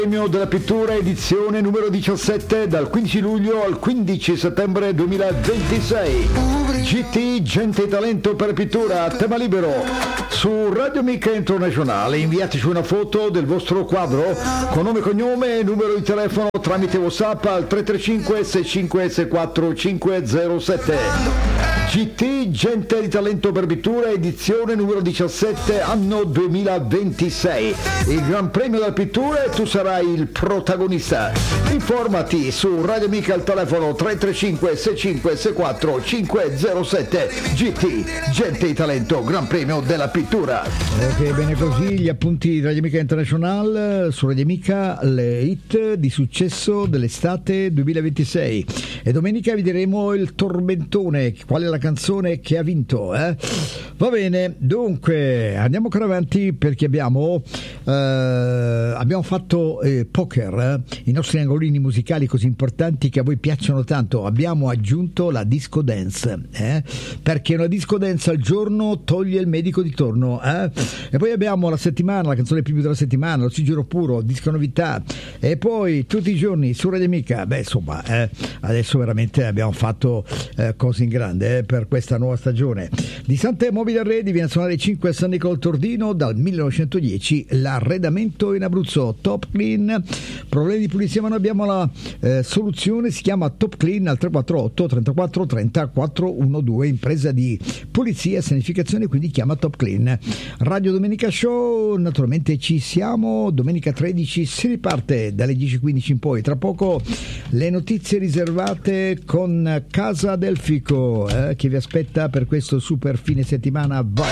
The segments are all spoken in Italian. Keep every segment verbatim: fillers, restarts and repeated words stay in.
Premio della pittura edizione numero diciassette dal quindici luglio al quindici settembre duemilaventisei. G T, gente e talento per pittura, tema libero. Su Radio Mica Internazionale inviateci una foto del vostro quadro con nome, cognome e numero di telefono tramite WhatsApp al tre tre cinque sei cinque sei quattro cinque zero sette. G T, gente di talento per pittura, edizione numero diciassette, anno duemilaventisei. Il Gran Premio della pittura e tu sarai il protagonista. Informati su Radio Mica al telefono tre tre cinque sei cinque sei quattro cinque zero sette. G T, gente di talento, Gran Premio della pittura. Ok, bene così, gli appunti di Radio Mica International su Radio Mica, le hit di successo dell'estate duemilaventisei. E domenica vi diremo il tormentone, qual è la canzone che ha vinto, eh? Va bene, dunque andiamo ancora avanti perché abbiamo eh, abbiamo fatto eh, poker, eh? I nostri angolini musicali così importanti che a voi piacciono tanto. Abbiamo aggiunto la disco dance, eh? Perché una disco dance al giorno toglie il medico di torno, eh? E poi abbiamo la settimana, la canzone più della settimana, l'ossigeno puro, disco novità, e poi tutti i giorni su Radio Mica. Beh, insomma, eh, adesso veramente abbiamo fatto eh, cose in grande eh, per questa nuova stagione. Di Sante Mobile Arredi viene a suonare cinque a San Nicolò Tordino dal millenovecentodieci, l'arredamento in Abruzzo, Top Clean. Problemi di pulizia, ma noi abbiamo la eh, soluzione, si chiama Top Clean al tre quattro otto trentaquattro trenta quattrocentododici, impresa di pulizia e sanificazione, quindi chiama Top Clean. Radio Domenica Show, naturalmente ci siamo, domenica tredici si riparte dalle dieci e quindici in poi. Tra poco le notizie riservate con Casa del Fico, eh, che vi aspetta per questo super fine settimana. Vai!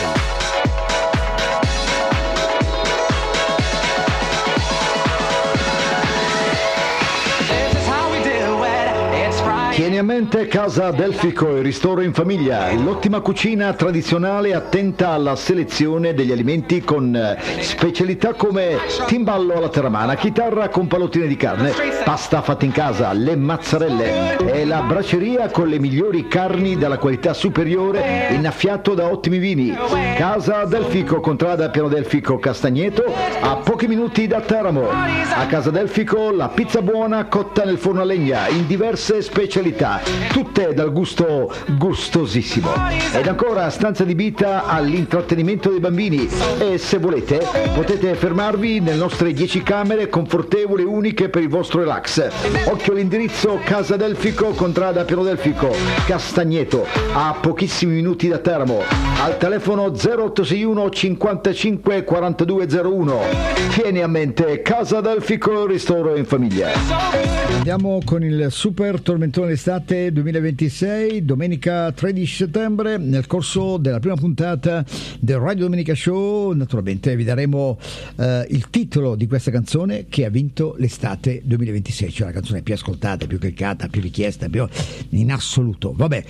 Tieni a mente Casa del Fico, il ristoro in famiglia, l'ottima cucina tradizionale attenta alla selezione degli alimenti con specialità come timballo alla terramana, chitarra con pallottine di carne, pasta fatta in casa, le mazzarelle e la braceria con le migliori carni dalla qualità superiore, innaffiato da ottimi vini. Casa del Fico, contrada Piano del Fico Castagneto, a pochi minuti da Teramo. A Casa del Fico la pizza buona cotta nel forno a legna in diverse specialità, tutte dal gusto gustosissimo. Ed ancora stanza adibita all'intrattenimento dei bambini, e se volete potete fermarvi nelle nostre dieci camere confortevoli e uniche per il vostro relax. Occhio all'indirizzo: Casa del Fico, contrada Piano del Fico Castagneto, a pochissimi minuti da Teramo, al telefono zero otto sei uno cinquantacinque quarantadue zero uno. Tieni a mente Casa del Fico, ristoro in famiglia. Andiamo con il super tormentone estate duemilaventisei, domenica tredici settembre. Nel corso della prima puntata del Radio Domenica Show naturalmente vi daremo eh, il titolo di questa canzone che ha vinto l'estate duemilaventisei, cioè la canzone più ascoltata, più cliccata, più richiesta, più in assoluto. Vabbè,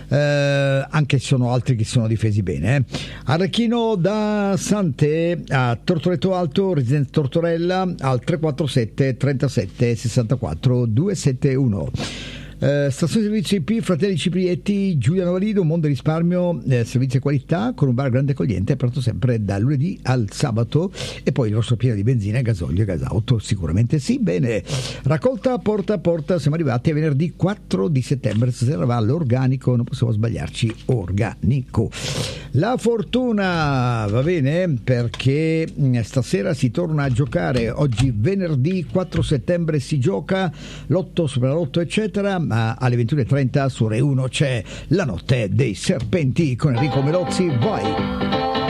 eh, anche ci sono altri che si sono difesi bene, eh. Arlecchino da Sante a Tortoretto Alto, Residenza Tortorella, al tre quattro sette trentasette sessantaquattro duecentosettantuno. Eh, stazione servizio I P Fratelli Ciprietti, Giulia Novalido, Mondo Risparmio, eh, servizio e qualità, con un bar grande accogliente, aperto sempre dal lunedì al sabato. E poi il vostro pieno di benzina, gasolio e gasauto, sicuramente sì. Bene, raccolta porta a porta, siamo arrivati a venerdì quattro di settembre, stasera va all'organico, non possiamo sbagliarci, organico. La fortuna, va bene, perché stasera si torna a giocare, oggi venerdì quattro settembre si gioca l'otto, Superlotto eccetera, ma alle ventuno e trenta su Rai uno c'è La Notte dei Serpenti con Enrico Melozzi. Vai!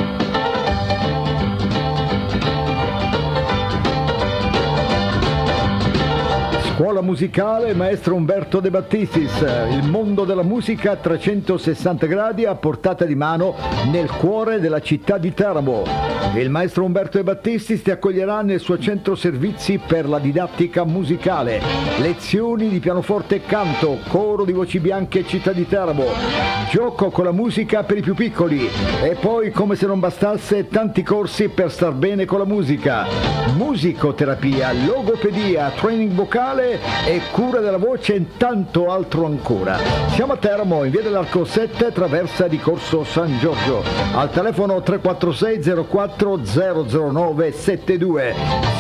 Scuola musicale Maestro Umberto De Battistis, il mondo della musica a trecentosessanta gradi a portata di mano nel cuore della città di Teramo. Il maestro Umberto De Battistis ti accoglierà nel suo centro servizi per la didattica musicale, lezioni di pianoforte e canto, coro di voci bianche città di Teramo, gioco con la musica per i più piccoli e poi, come se non bastasse, tanti corsi per star bene con la musica, musicoterapia, logopedia, training vocale e cura della voce e tanto altro ancora. Siamo a Teramo, in via dell'Arco sette, traversa di Corso San Giorgio, al telefono tre quattro sei zero quattro zero zero nove sette due.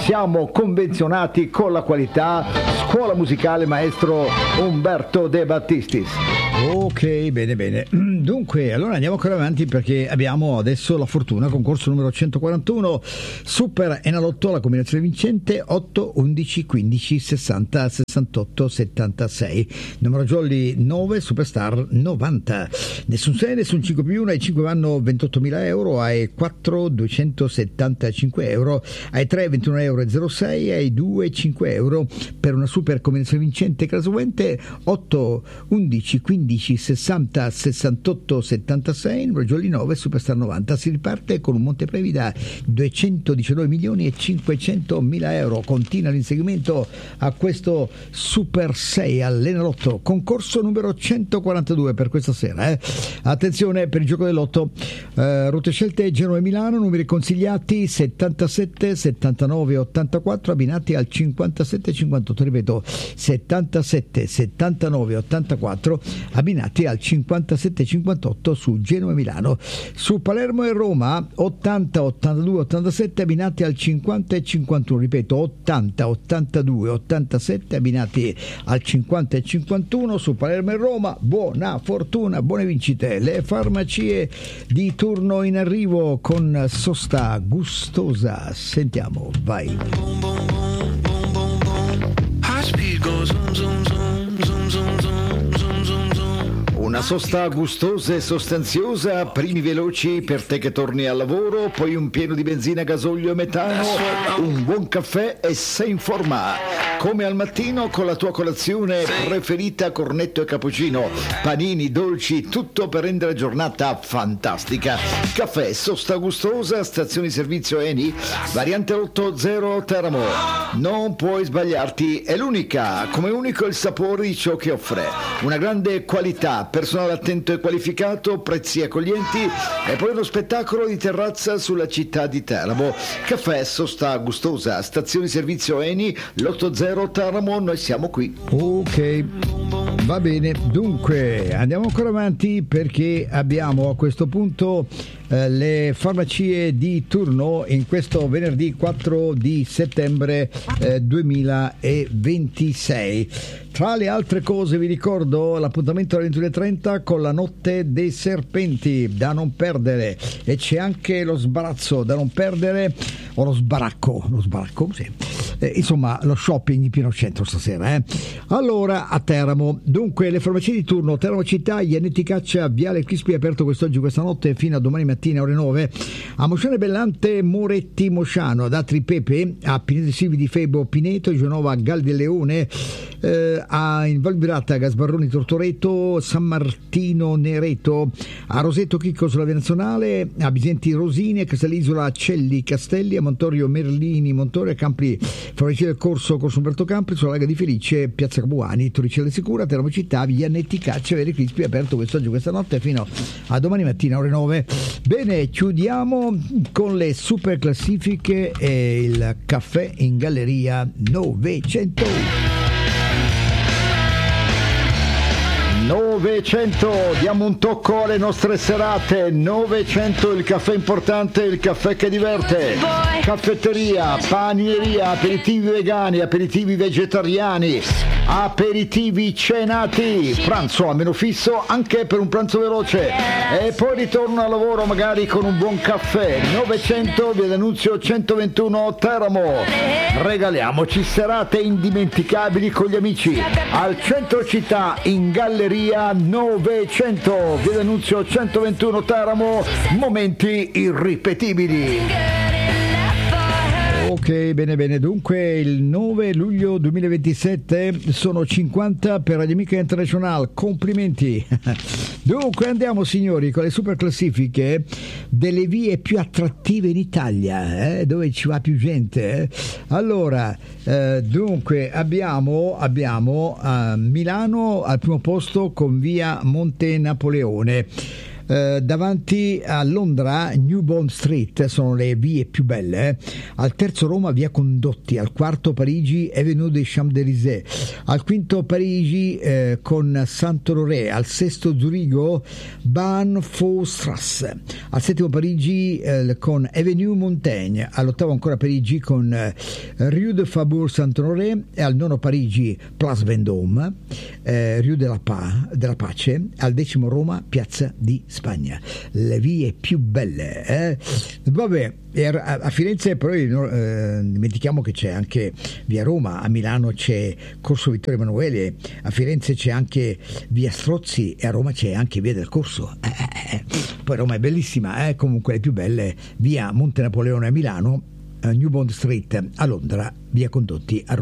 siamo convenzionati con la qualità. Scuola musicale maestro Umberto De Battistis. Ok, bene bene. Dunque, allora andiamo ancora avanti perché abbiamo adesso la fortuna, concorso numero centoquarantuno, Super Enalotto, la combinazione vincente otto, undici, quindici, sessanta, sessantotto, settantasei. Numero jolly nove, Superstar novanta. Nessun sei, nessun cinque più uno, ai cinque vanno ventottomila euro, ai quattro duecentosettantacinque euro, ai tre ventuno euro e zero sei, ai due cinque euro per una super combinazione vincente seguente otto, undici, quindici, sessanta, sessantotto, settantasei. Numero jolly nove, Superstar novanta. Si riparte con un montepremi da duecentodiciannove milioni e cinquecentomila euro. Continua l'inseguimento a questo Super sei all'Enalotto, concorso numero centoquarantadue per questa sera. Eh. Attenzione per il gioco dell'otto, eh, rotte scelte Genova e Milano, numeri consigliati settantasette, settantanove, ottantaquattro, abbinati al cinquantasette cinquantotto. Ripeto, settantasette, settantanove, ottantaquattro, abbinati al cinquantasette cinquantotto su Genova e Milano. Su Palermo e Roma ottanta, ottantadue, ottantasette, abbinati al cinquanta e cinquantuno. Ripeto, ottanta, ottantadue, ottantasette, abbinati al cinquanta e cinquantuno. Su Palermo e Roma, buona fortuna, buone vincite. Le farmacie di turno in arrivo con sosta gustosa. Sentiamo, vai. Una sosta gustosa e sostanziosa, primi veloci per te che torni al lavoro, poi un pieno di benzina, gasolio e metano, un buon caffè e sei in forma. Come al mattino con la tua colazione preferita, cornetto e cappuccino, panini, dolci, tutto per rendere la giornata fantastica. Caffè, sosta gustosa, stazione di servizio Eni, variante otto zero Teramo. Non puoi sbagliarti, è l'unica, come unico il sapore di ciò che offre. Una grande qualità, personale attento e qualificato, prezzi accoglienti e poi uno spettacolo di terrazza sulla città di Teramo. Caffè, sosta gustosa, stazione di servizio Eni, l'otto zero Teramo, noi siamo qui. Ok, va bene. Dunque, andiamo ancora avanti perché abbiamo a questo punto eh, le farmacie di turno in questo venerdì quattro di settembre eh, duemilaventisei. Tra le altre cose vi ricordo l'appuntamento alle ventuno e trenta con la Notte dei Serpenti, da non perdere, e c'è anche lo sbarazzo da non perdere, o lo sbaracco, lo sbaracco, sì. Eh, insomma, lo shopping in pieno centro stasera. Eh. Allora, a Teramo, dunque le farmacie di turno, Teramo Città, Iannetti Caccia, Viale Crispi, aperto quest'oggi, questa notte, fino a domani mattina ore nove. A Moscione Bellante, Moretti Mosciano, ad Atri Pepe, a Pineto Silvi di Febo, Pineto, Genova, Gal del Leone, eh, a in Valvirata, Gasbarroni Tortoreto, San Martino Nereto, a Roseto Chicco sulla Via Nazionale, a Bisenti Rosini, a Castellisola Celli Castelli, a Montorio Merlini Montorio, a Campri Farmacia del Corso, Corso Umberto Campri, sulla Laga di Felice, Piazza Capuani, Torricella Sicura, Teramo Città, Viannetti Caccia, Viale Crispi, aperto quest'oggi, questa notte, fino a domani mattina ore nove. Bene, chiudiamo con le super classifiche e il caffè in galleria novecento. novecento, diamo un tocco alle nostre serate. Novecento, il caffè importante, il caffè che diverte. Caffetteria, panineria, aperitivi vegani, aperitivi vegetariani, aperitivi cenati, pranzo a meno fisso anche per un pranzo veloce e poi ritorno al lavoro magari con un buon caffè. Novecento, via D'Annunzio centoventuno Teramo. Regaliamoci serate indimenticabili con gli amici al centro città in galleria novecento, via D'Annunzio centoventuno Teramo, momenti irripetibili. Ok, bene bene, dunque il nove luglio duemilaventisette sono cinquanta per Radio Amica International, complimenti. Dunque andiamo signori con le super classifiche delle vie più attrattive in Italia, eh, dove ci va più gente. Eh. Allora, eh, dunque abbiamo, abbiamo uh, Milano al primo posto con via Monte Napoleone. eh, davanti a Londra New Bond Street sono le vie più belle, eh. Al terzo Roma via Condotti, al quarto Parigi Avenue des Champs-Élysées, al quinto Parigi eh, con Saint-Honoré, al sesto Zurigo Bahnhofstrasse, al settimo Parigi eh, con Avenue Montaigne, all'ottavo ancora Parigi con eh, Rue de Faubourg Saint-Honoré, e al nono Parigi Place Vendôme, eh, Rue de la, pa- della Pace, al decimo Roma Piazza di Spagna, le vie più belle, eh? Vabbè, a Firenze poi eh, dimentichiamo che c'è anche via Roma, a Milano c'è Corso Vittorio Emanuele, a Firenze c'è anche via Strozzi e a Roma c'è anche via del Corso, eh, eh, poi Roma è bellissima, eh? Comunque le più belle via Monte Napoleone a Milano, New Bond Street a Londra, via Condotti a Roma.